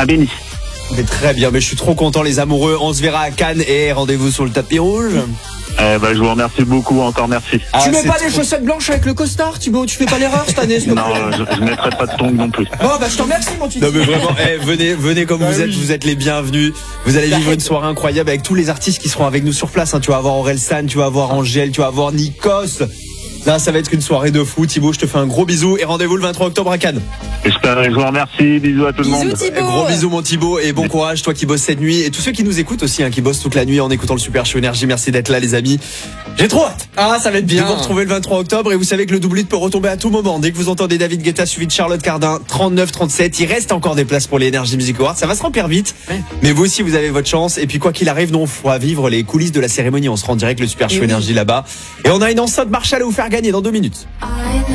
À Bénis. Mais très bien, mais je suis trop content les amoureux. On se verra à Cannes et rendez-vous sur le tapis rouge. Je vous remercie beaucoup, encore merci. Tu mets c'est pas les trop- chaussettes blanches avec le costard, Thibaut? Tu fais pas l'erreur cette année, s'il te plaît? Non, je mettrai pas de tongs non plus. Bon, bah, je t'en remercie, mon Titi. Non mais vraiment, venez comme Bah vous êtes, oui. vous êtes les bienvenus. Vous allez vivre une soirée incroyable avec tous les artistes qui seront avec nous sur place. Tu vas avoir Orelsan, tu vas avoir Angèle, tu vas avoir Nikos. Là, ça va être une soirée de fou. Thibaut, je te fais un gros bisou et rendez-vous le 23 octobre à Cannes. Je vous remercie, bisous à tout le monde. Bisous Thibaut. Gros bisous mon Thibaut et bon courage toi qui bosses cette nuit et tous ceux qui nous écoutent aussi qui bossent toute la nuit en écoutant le Super Show Énergie. Merci d'être là les amis. J'ai trop hâte Ah, ça va être de bien. vous retrouver le 23 octobre et vous savez que le double peut retomber à tout moment. Dès que vous entendez David Guetta suivi de Charlotte Cardin, 39-37, il reste encore des places pour les Energy Music Awards. Ça va se remplir vite, Ouais. mais vous aussi vous avez votre chance et puis quoi qu'il arrive, nous on fera vivre les coulisses de la cérémonie. On se rend direct le Super Show oui. Énergie là-bas et on a une enceinte Marshall à vous faire gagner dans 2 minutes.